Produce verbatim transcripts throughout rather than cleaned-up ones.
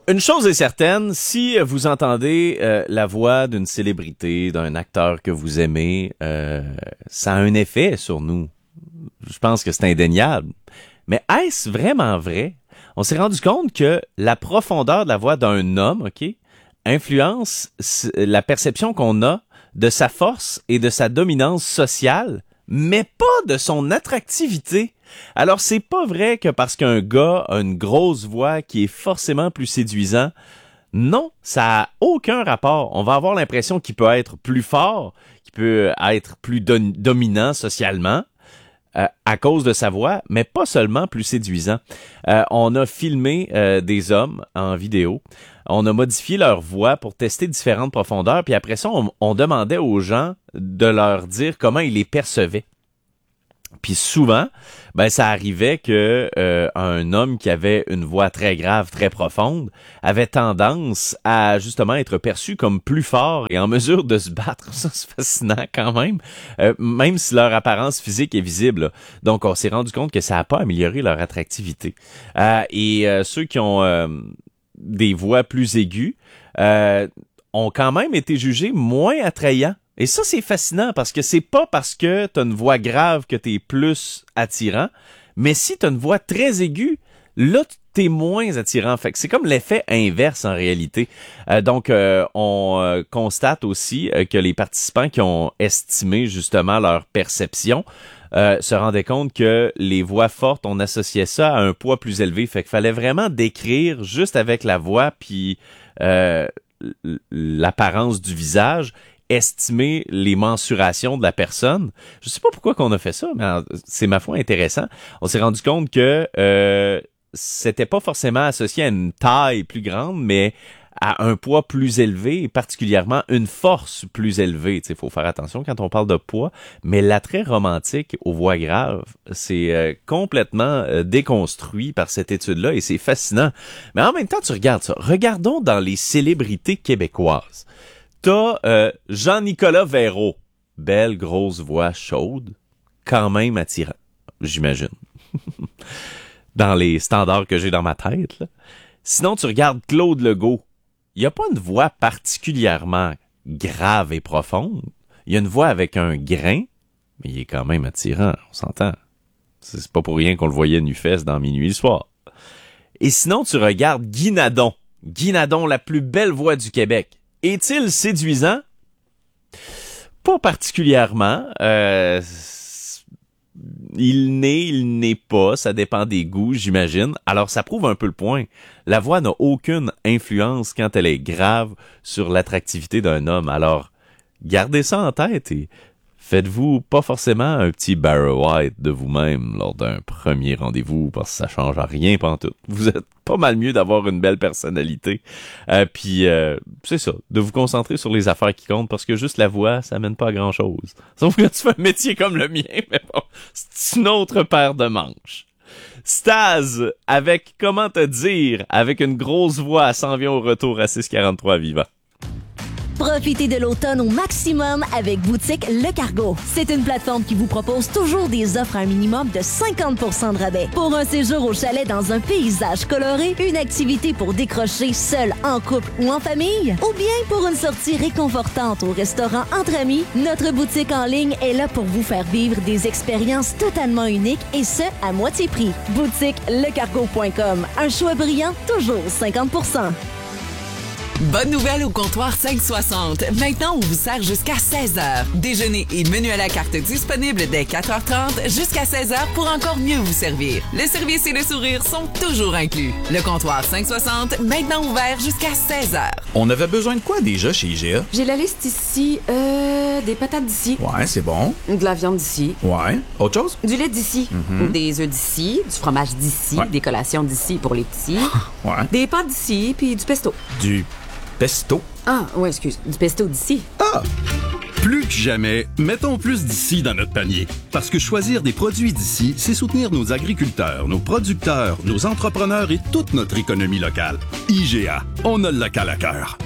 Une chose est certaine, si vous entendez euh, la voix d'une célébrité, d'un acteur que vous aimez, euh, ça a un effet sur nous. Je pense que c'est indéniable. Mais est-ce vraiment vrai? On s'est rendu compte que la profondeur de la voix d'un homme, OK, influence la perception qu'on a de sa force et de sa dominance sociale, mais pas de son attractivité. Alors, c'est pas vrai que parce qu'un gars a une grosse voix qui est forcément plus séduisant. Non, ça a aucun rapport. On va avoir l'impression qu'il peut être plus fort, qu'il peut être plus do- dominant socialement euh, à cause de sa voix, mais pas seulement plus séduisant. Euh, on a filmé euh, des hommes en vidéo. On a modifié leur voix pour tester différentes profondeurs. Puis après ça, on, on demandait aux gens de leur dire comment ils les percevaient. Puis souvent, ben ça arrivait que euh, un homme qui avait une voix très grave, très profonde, avait tendance à justement être perçu comme plus fort et en mesure de se battre. Ça, c'est fascinant quand même, euh, même si leur apparence physique est visible. Là. Donc, on s'est rendu compte que ça n'a pas amélioré leur attractivité. Euh, et euh, ceux qui ont euh, des voix plus aiguës euh, ont quand même été jugés moins attrayants. Et ça, c'est fascinant parce que c'est pas parce que t'as une voix grave que t'es plus attirant, mais si t'as une voix très aiguë, là, t'es moins attirant. Fait que c'est comme l'effet inverse en réalité. Euh, donc, euh, on euh, constate aussi euh, que les participants qui ont estimé justement leur perception euh, se rendaient compte que les voix fortes, on associait ça à un poids plus élevé. Fait qu'il fallait vraiment décrire juste avec la voix puis euh, l'apparence du visage, estimer les mensurations de la personne. Je sais pas pourquoi qu'on a fait ça, mais c'est ma foi intéressant. On s'est rendu compte que euh, c'était pas forcément associé à une taille plus grande, mais à un poids plus élevé et particulièrement une force plus élevée. Il faut faire attention quand on parle de poids, mais l'attrait romantique aux voix graves, c'est euh, complètement euh, déconstruit par cette étude-là et c'est fascinant. Mais en même temps, tu regardes ça. Regardons dans les célébrités québécoises. T'as euh, Jean-Nicolas Véro. Belle, grosse voix chaude. Quand même attirant, j'imagine. Dans les standards que j'ai dans ma tête. Là. Sinon, tu regardes Claude Legault. Il a pas une voix particulièrement grave et profonde. Il a une voix avec un grain, mais il est quand même attirant, on s'entend. C'est pas pour rien qu'on le voyait nu-fesse dans Minuit le soir. Et sinon, tu regardes Guy Nadon. Guy Nadon, la plus belle voix du Québec. Est-il séduisant? Pas particulièrement. Euh, il n'est, il n'est pas. Ça dépend des goûts, j'imagine. Alors, ça prouve un peu le point. La voix n'a aucune influence quand elle est grave sur l'attractivité d'un homme. Alors, gardez ça en tête et faites-vous pas forcément un petit Barry White de vous-même lors d'un premier rendez-vous parce que ça change à rien pantoute. Vous êtes pas mal mieux d'avoir une belle personnalité. Euh, puis, euh, c'est ça, de vous concentrer sur les affaires qui comptent parce que juste la voix, ça mène pas à grand-chose. Sauf que tu fais un métier comme le mien, mais bon, c'est une autre paire de manches. Staz, avec comment te dire, avec une grosse voix, s'en vient au retour à six quarante-trois Viva. Profitez de l'automne au maximum avec Boutique Le Cargo. C'est une plateforme qui vous propose toujours des offres à un minimum de cinquante pour cent de rabais. Pour un séjour au chalet dans un paysage coloré, une activité pour décrocher seul, en couple ou en famille, ou bien pour une sortie réconfortante au restaurant entre amis, notre boutique en ligne est là pour vous faire vivre des expériences totalement uniques et ce, à moitié prix. boutique le cargo point com. Un choix brillant, toujours cinquante pour cent. Bonne nouvelle au comptoir cinq cent soixante. Maintenant, on vous sert jusqu'à seize heures. Déjeuner et menu à la carte disponibles dès quatre heures trente jusqu'à seize heures pour encore mieux vous servir. Le service et le sourire sont toujours inclus. Le comptoir cinq cent soixante, maintenant ouvert jusqu'à seize heures. On avait besoin de quoi déjà chez I G A? J'ai la liste ici. Euh, des patates d'ici. Ouais, c'est bon. De la viande d'ici. Ouais. Autre chose? Du lait d'ici. Mm-hmm. Des œufs d'ici. Du fromage d'ici. Ouais. Des collations d'ici pour les petits. Ouais. Des pâtes d'ici, puis du pesto. Du pesto? Ah, ouais, excuse. Du pesto d'ici. Ah! Plus que jamais, mettons plus d'ici dans notre panier. Parce que choisir des produits d'ici, c'est soutenir nos agriculteurs, nos producteurs, nos entrepreneurs et toute notre économie locale. I G A, on a le local à cœur.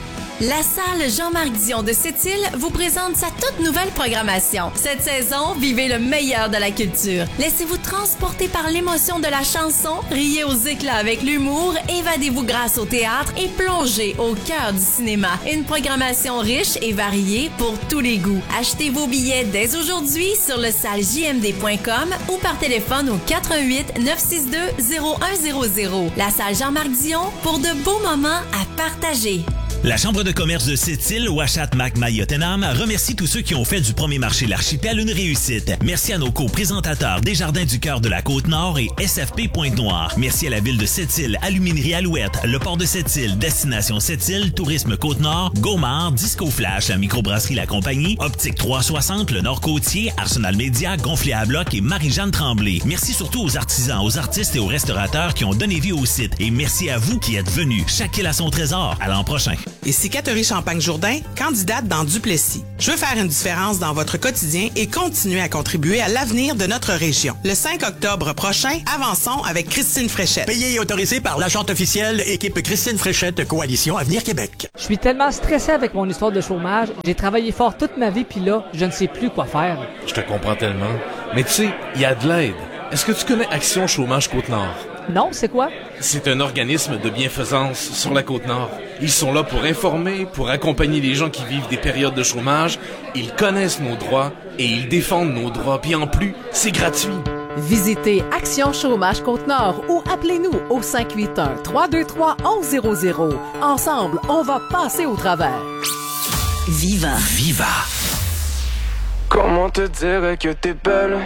La salle Jean-Marc Dion de Sept-Îles vous présente sa toute nouvelle programmation. Cette saison, vivez le meilleur de la culture. Laissez-vous transporter par l'émotion de la chanson, riez aux éclats avec l'humour, évadez-vous grâce au théâtre et plongez au cœur du cinéma. Une programmation riche et variée pour tous les goûts. Achetez vos billets dès aujourd'hui sur le salle j m d point com ou par téléphone au quatre un huit neuf six deux zéro un zéro zéro. La salle Jean-Marc Dion pour de beaux moments à partager. La Chambre de commerce de Sept-Îles, Ouachat, Mac-Mayotenam remercie tous ceux qui ont fait du premier marché L'Archipel une réussite. Merci à nos co-présentateurs Desjardins du cœur de la Côte-Nord et S F P Pointe-Noire. Merci à la ville de Sept-Îles, Aluminerie Alouette, le port de Sept-Îles, Destination Sept-Îles, Tourisme Côte-Nord, Gaumard, Disco Flash, la microbrasserie La Compagnie, Optique trois cent soixante, le Nord-Côtier, Arsenal Média, Gonflé à bloc et Marie-Jeanne Tremblay. Merci surtout aux artisans, aux artistes et aux restaurateurs qui ont donné vie au site. Et merci à vous qui êtes venus. Chaque île a son trésor. À l'an prochain. Ici Catherine Champagne-Jourdain, candidate dans Duplessis. Je veux faire une différence dans votre quotidien et continuer à contribuer à l'avenir de notre région. Le cinq octobre prochain, avançons avec Christine Fréchette. Payé et autorisé par l'agente officielle équipe Christine Fréchette, Coalition Avenir Québec. Je suis tellement stressé avec mon histoire de chômage. J'ai travaillé fort toute ma vie, puis là, je ne sais plus quoi faire. Je te comprends tellement. Mais tu sais, il y a de l'aide. Est-ce que tu connais Action Chômage Côte-Nord? Non, c'est quoi? C'est un organisme de bienfaisance sur la Côte-Nord. Ils sont là pour informer, pour accompagner les gens qui vivent des périodes de chômage. Ils connaissent nos droits et ils défendent nos droits. Puis en plus, c'est gratuit. Visitez Action Chômage Côte-Nord ou appelez-nous au cinq huit un, trois deux trois, un un zéro zéro. Ensemble, on va passer au travers. Viva. Viva. Comment te dire que t'es belle?